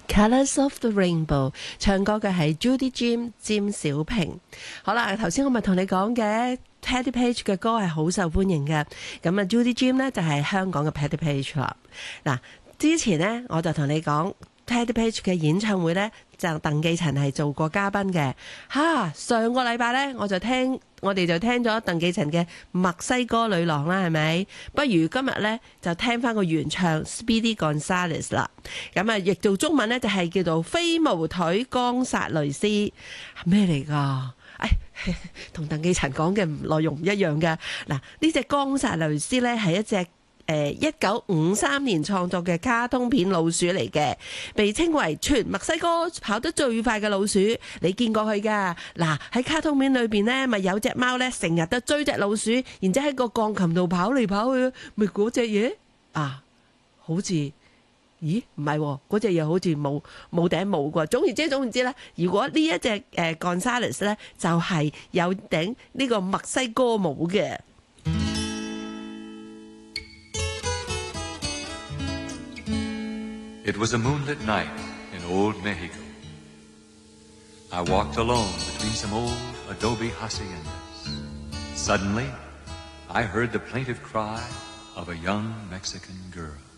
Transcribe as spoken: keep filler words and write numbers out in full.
Colours of the Rainbow， 唱歌嘅係 Judy Jim 詹小平。好啦，頭先我咪同你講嘅 Patti Page 嘅歌係好受歡迎嘅，咁啊 Judy Jim 呢就係香港嘅 Patti Page 啦。嗱，之前呢我就同你講 Patti Page 嘅演唱會呢，就鄧寄塵係做過嘉賓嘅。哈，上個禮拜呢我就聽。我哋就聽咗鄧寄塵嘅《墨西哥女郎》啦，係咪？不如今日呢，就聽翻個原唱 Speedy Gonzales 啦。咁啊，譯做中文呢，就係叫做《飛毛腿岡薩雷斯》，咩嚟㗎？哎，同鄧寄塵講嘅內容唔一樣嘅。嗱，呢隻岡薩雷斯呢，係一隻誒一九五三年創作嘅卡通片老鼠嚟嘅，被稱為全墨西哥跑得最快嘅老鼠。你見過佢㗎？嗱，喺卡通片裏邊呢，咪有隻貓呢，成日都追隻老鼠，然之後喺個鋼琴度跑嚟跑去，咪嗰隻嘢啊？好似咦唔係喎，嗰隻嘢好似冇冇頂帽㗎。總言之總言之咧，如果呢一隻誒 Gonzales 咧，就係有頂呢個墨西哥帽嘅。 It was a moonlit night in old Mexico. I walked alone between some old adobe haciendas. Suddenly, I heard the plaintive cry of a young Mexican girl.